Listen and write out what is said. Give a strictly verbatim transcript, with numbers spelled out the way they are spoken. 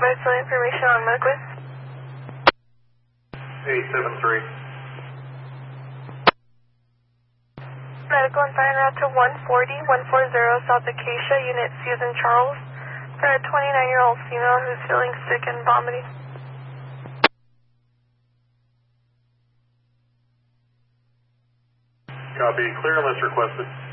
Vital information on Medquist. eight seven three. Medical and fire out to one forty, one forty South Acacia, Unit Susan Charles, for a twenty-nine-year-old female who's feeling sick and vomiting. Copy. Clear unless requested.